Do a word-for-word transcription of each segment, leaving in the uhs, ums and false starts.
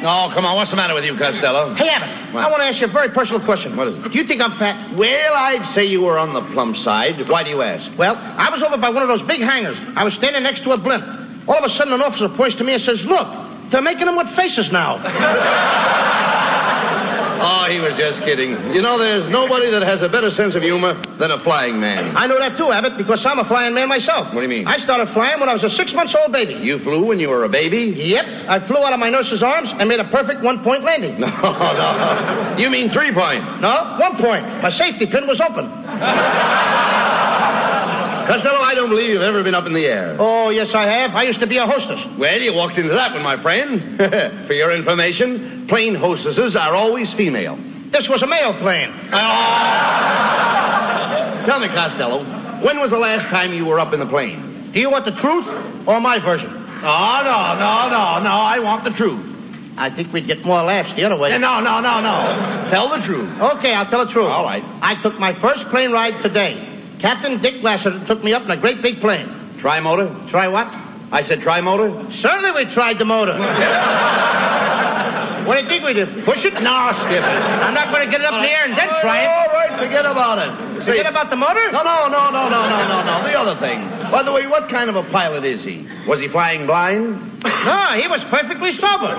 Oh, come on. What's the matter with you, Costello? Hey, Abbott, What? I want to ask you a very personal question. What is it? Do you think I'm fat? Well, I'd say you were on the plump side. Why do you ask? Well, I was over by one of those big hangars. I was standing next to a blimp. All of a sudden, an officer points to me and says, look, they're making them with faces now. Oh, he was just kidding. You know, there's nobody that has a better sense of humor than a flying man. I know that too, Abbott, because I'm a flying man myself. What do you mean? I started flying when I was a six-month-old baby. You flew when you were a baby? Yep. I flew out of my nurse's arms and made a perfect one-point landing. No, no. You mean three-point? No, one point. My safety pin was open. Costello, I don't believe you've ever been up in the air. Oh, yes, I have. I used to be a hostess. Well, you walked into that one, my friend. For your information, plane hostesses are always female. This was a male plane. Tell me, Costello, when was the last time you were up in the plane? Do you want the truth or my version? Oh, no, no, no, no. I want the truth. I think we'd get more laughs the other way. No, no, no, no. Tell the truth. Okay, I'll tell the truth. All right. I took my first plane ride today. Captain Dick Lassiter took me up in a great big plane. Tri-motor? Try what? I said tri-motor? Certainly we tried the motor. What do you think we did? Push it? No, skip it. I'm not going to get it up in the air and then try it. All right, forget about it. Forget about the motor? No, no, no, no, no, no, no, no. The other thing. By the way, what kind of a pilot is he? Was he flying blind? No, he was perfectly sober.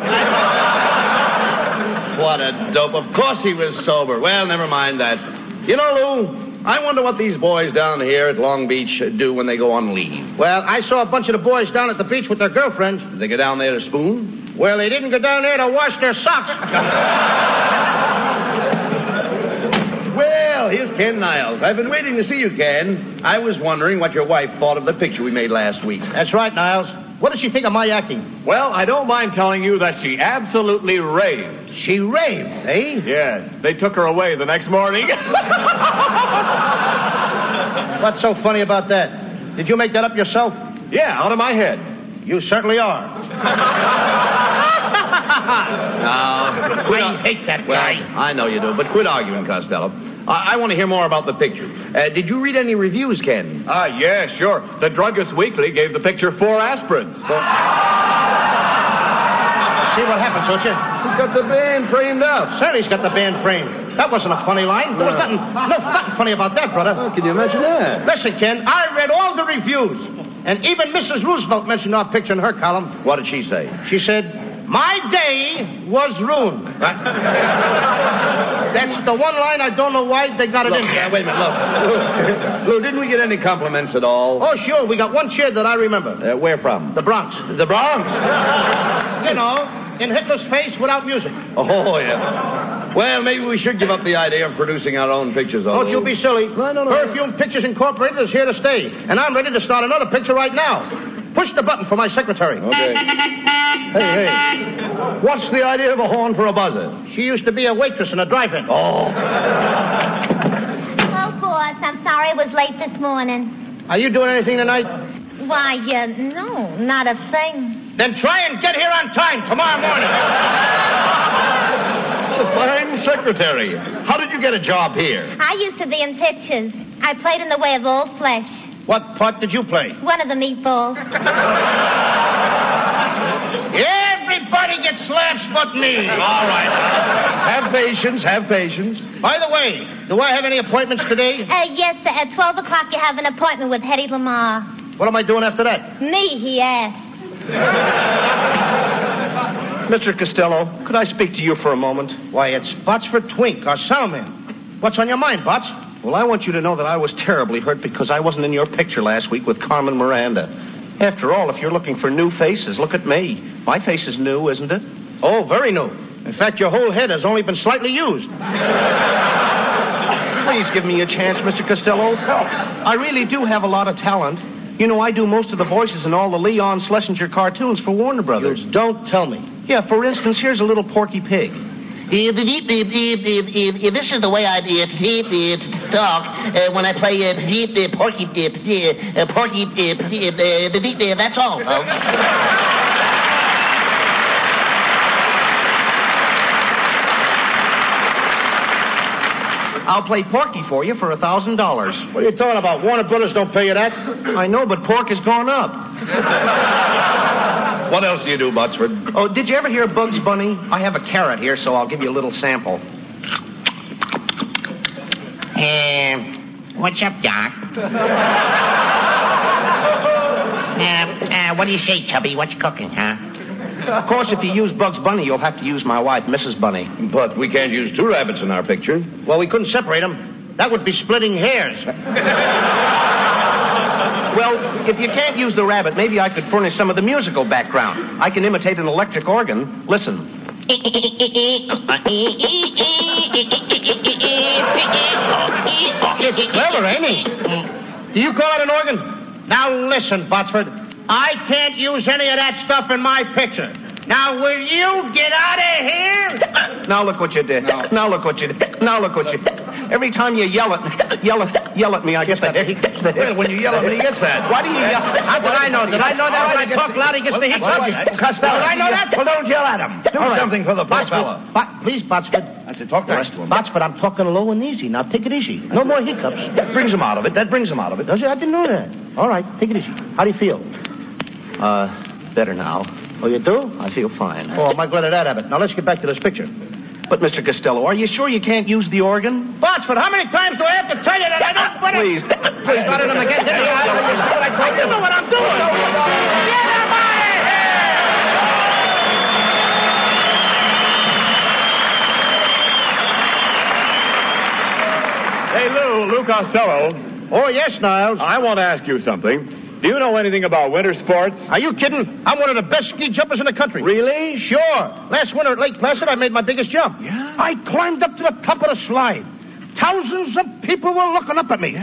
What a dope. Of course he was sober. Well, never mind that. You know, Lou, I wonder what these boys down here at Long Beach do when they go on leave. Well, I saw a bunch of the boys down at the beach with their girlfriends. Did they go down there to spoon? Well, they didn't go down there to wash their socks. Well, here's Ken Niles. I've been waiting to see you, Ken. I was wondering what your wife thought of the picture we made last week. That's right, Niles. What did she think of my acting? Well, I don't mind telling you that she absolutely raved. She raved, eh? Yes, they took her away the next morning. What's so funny about that? Did you make that up yourself? Yeah, out of my head. You certainly are. No. I hate that Well, guy. I know you do, but quit arguing, Costello. I, I want to hear more about the picture. Uh, did you read any reviews, Ken? Ah, yeah, sure. The Druggist Weekly gave the picture four aspirins. See what happens, don't you? He's got the band framed up. Certainly he's got the band framed. That wasn't a funny line. There was nothing, no, nothing funny about that, brother. Oh, can you imagine that? Listen, Ken, I read all the reviews. And even Missus Roosevelt mentioned our picture in her column. What did she say? She said, my day was ruined. That's the one line I don't know why they got it Look, in. yeah, wait a minute, look. Lou, didn't we get any compliments at all? Oh, sure. We got one cheer that I remember. Uh, where from? The Bronx. The Bronx? You know, in Hitler's face without music. Oh, yeah. Well, maybe we should give up the idea of producing our own pictures, though. Don't you be silly. No, no, no. Perfume Pictures Incorporated is here to stay. And I'm ready to start another picture right now. Push the button for my secretary. Okay. Hey, hey. What's the idea of a horn for a buzzer? She used to be a waitress in a drive-in. Oh. Hello, boss. I'm sorry I was late this morning. Are you doing anything tonight? Why, uh, no, not a thing. Then try and get here on time tomorrow morning. The fine secretary. How did you get a job here? I used to be in pictures. I played in The Way of All Flesh. What part did you play? One of the meatballs. Everybody gets laughs but me. All right. Have patience, have patience. By the way, do I have any appointments today? Uh, yes, sir. At twelve o'clock you have an appointment with Hedy Lamarr. What am I doing after that? Me, he asked. Mister Costello, could I speak to you for a moment? Why, it's Botsford Twink, our soundman. What's on your mind, Bots? Well, I want you to know that I was terribly hurt because I wasn't in your picture last week with Carmen Miranda. After all, if you're looking for new faces, look at me. My face is new, isn't it? Oh, very new. In fact, your whole head has only been slightly used. Please give me a chance, Mister Costello. I really do have a lot of talent. You know, I do most of the voices in all the Leon Schlesinger cartoons for Warner Brothers. You don't tell me. Yeah, for instance, here's a little Porky Pig. This is the way I talk uh, when I play uh, Porky uh, Porky uh, that's all. I'll play Porky for you for a thousand dollars. What are you talking about? Warner Brothers don't pay you that. I know, but pork has gone up. What else do you do, Botsford? Oh, did you ever hear Bugs Bunny? I have a carrot here, so I'll give you a little sample. Uh, what's up, Doc? uh, uh, what do you say, Tubby? What's cooking, huh? Of course, if you use Bugs Bunny, you'll have to use my wife, Missus Bunny. But we can't use two rabbits in our picture. Well, we couldn't separate them. That would be splitting hairs. Well, if you can't use the rabbit, maybe I could furnish some of the musical background. I can imitate an electric organ. Listen. It's clever, ain't it? Do you call it an organ? Now listen, Botsford. I can't use any of that stuff in my picture. Now, will you get out of here? Now look what you did. No. Now look what you did. Now look what you did. Every time you yell at yell at yell at me, I get the hiccups. Well, when you yell at me, he gets that. Why do you yell? How did I know? Did I know that when I talk loud, he gets the hiccups? Costello, did I know that? Well, don't yell at him. Do All right. something for the poor fellow. Bo- please, Botsford. I said, talk nice to him. Botsford, I'm talking low and easy. Now take it easy. No more hiccups. That brings him out of it. That brings him out of it. Does it? I didn't know that. All right, take it easy. How do you feel? Uh, better now. Oh, you do? I feel fine. Oh, am I glad of that, Abbott. Now, let's get back to this picture. But, Mister Costello, are you sure you can't use the organ? Botsford, how many times do I have to tell you that I don't... Please, please, not him again. Did I don't know what I'm doing. Get him Hey, out of here! Lou, Lou Costello. Oh, yes, Niles. I want to ask you something. Do you know anything about winter sports? Are you kidding? I'm one of the best ski jumpers in the country. Really? Sure. Last winter at Lake Placid, I made my biggest jump. Yeah? I climbed up to the top of the slide. Thousands of people were looking up at me.